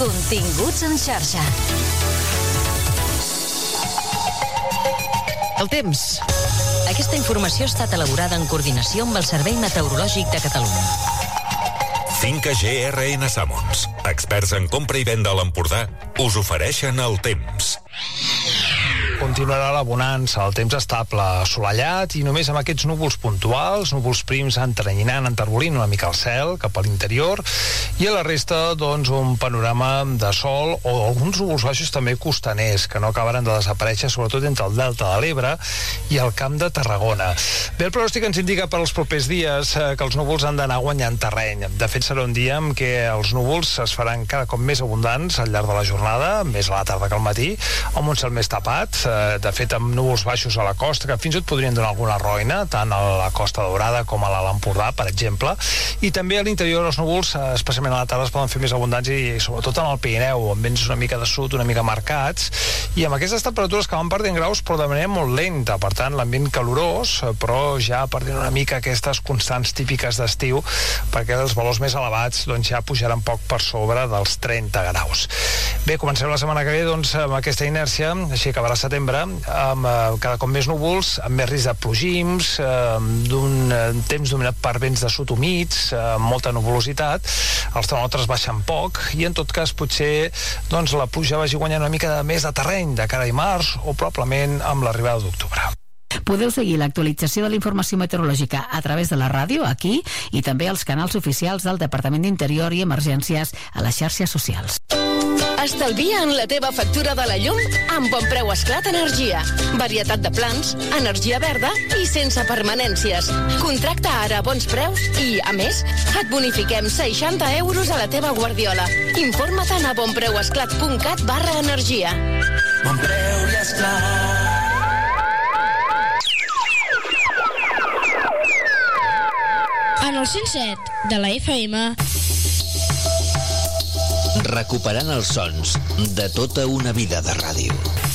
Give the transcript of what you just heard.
Continguts en xarxa. El temps. Aquesta informació ha estat elaborada en coordinació amb el Servei Meteorològic de Catalunya. Finca GRN Sammons, experts en compra i venda a l'Empordà, us ofereixen el temps. Continuarà la bonança, el temps estable, assolellat i només amb aquests núvols puntuals, núvols prims entrenyinant, enterbolint una mica el cel cap a l'interior, i a la resta, doncs, un panorama de sol o alguns núvols baixos també costaners, que no acabaran de desaparèixer, sobretot entre el Delta de l'Ebre i el Camp de Tarragona. Bé, el pronòstic ens indica per als propers dies que els núvols han d'anar guanyant terreny. De fet, serà un dia en què els núvols es faran cada cop més abundants al llarg de la jornada, més a la tarda que al matí, amb un cel més tapat, de fet amb núvols baixos a la costa que fins i tot podrien donar alguna roina, tant a la Costa Daurada com a l'Empordà, per exemple, i també a l'interior els núvols, especialment a la tarda, es poden fer més abundants i sobretot en el Pirineu, amb vents una mica de sud, una mica marcats, i amb aquestes temperatures que van perdent graus però de manera molt lenta, per tant l'ambient calorós, però ja perdent una mica aquestes constants típiques d'estiu, perquè els valors més elevats doncs ja pujaran poc per sobre dels 30 graus. Bé, comencem la setmana que ve doncs amb aquesta inèrcia, així acabarà setembre, amb cada cop més núvols, amb més risc de plogims, d'un temps dominat per vents de sud humits, amb molta nuvolositat, els termòmetres baixen poc i en tot cas potser doncs, la pluja vagi guanyant una mica més de terreny de cara a dimarts o probablement amb l'arribada d'octubre. Podeu seguir l'actualització de la informació meteorològica a través de la ràdio, aquí, i també als canals oficials del Departament d'Interior i Emergències a les xarxes socials. Estalvia en la teva factura de la llum amb Bon Preu Esclat Energia. Varietat de plans, energia verda i sense permanències. Contracta ara a bons preus i, a més, et bonifiquem 60 euros a la teva guardiola. Informa't a bonpreuesclat.cat/energia. Bon Preu i Esclat. En el 107 de la FM. Recuperant els sons de tota una vida de ràdio.